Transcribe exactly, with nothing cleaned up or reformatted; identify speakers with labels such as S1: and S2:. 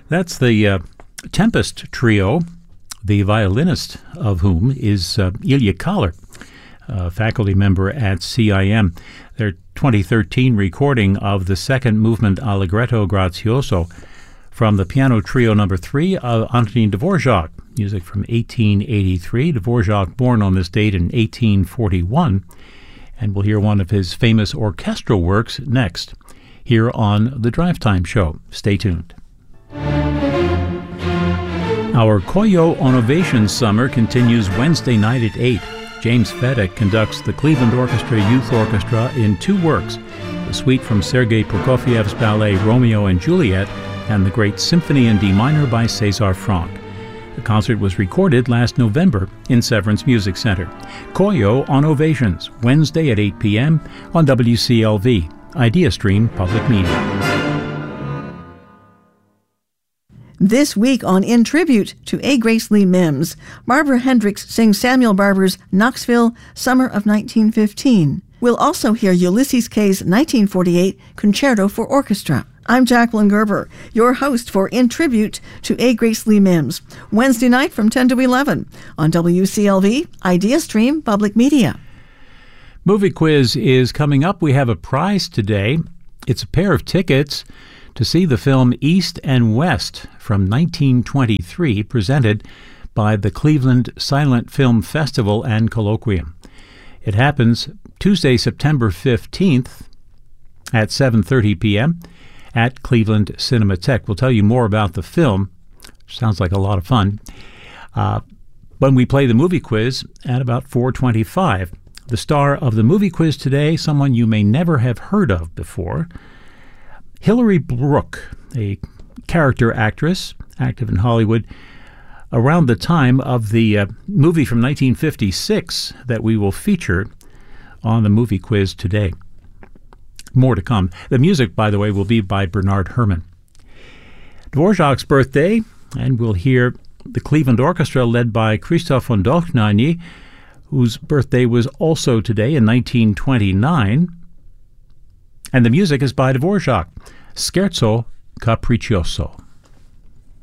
S1: That's the uh, Tempest Trio, the violinist of whom is uh, Ilya Kahler, a faculty member at C I M. Their twenty thirteen recording of the second movement Allegretto Grazioso from the piano trio number three of Antonin Dvorak, music from eighteen eighty-three. Dvorak born on this date in eighteen forty-one, and we'll hear one of his famous orchestral works next, here on the Drive Time Show. Stay tuned. Our Koyo Onovation Summer continues Wednesday night at eight. James Fedek conducts the Cleveland Orchestra Youth Orchestra in two works, the suite from Sergei Prokofiev's ballet Romeo and Juliet and the Great Symphony in D minor by César Franck. The concert was recorded last November in Severance Music Center. Koyo Onovations, Wednesday at eight p.m. on W C L V, IdeaStream Public Media.
S2: This week on In Tribute to A. Grace Lee Mims, Barbara Hendricks sings Samuel Barber's Knoxville, Summer of nineteen fifteen. We'll also hear Ulysses Kay's nineteen forty-eight Concerto for Orchestra. I'm Jacqueline Gerber, your host for In Tribute to A. Grace Lee Mims, Wednesday night from ten to eleven on W C L V, IdeaStream Public Media.
S1: Movie quiz is coming up. We have a prize today. It's a pair of tickets to see the film East and West from nineteen twenty-three, presented by the Cleveland Silent Film Festival and Colloquium. It happens Tuesday, September fifteenth at seven thirty p.m. at Cleveland Cinematheque. We'll tell you more about the film. Sounds like a lot of fun. Uh, when we play the movie quiz at about four twenty-five. The star of the movie quiz today, someone you may never have heard of before, Hilary Brooke, a character actress active in Hollywood around the time of the uh, movie from nineteen fifty-six that we will feature on the movie quiz today. More to come. The music, by the way, will be by Bernard Herrmann. Dvorak's birthday, and we'll hear the Cleveland Orchestra led by Christoph von Dohnanyi, whose birthday was also today in nineteen twenty-nine. And the music is by Dvorak, Scherzo Capriccioso.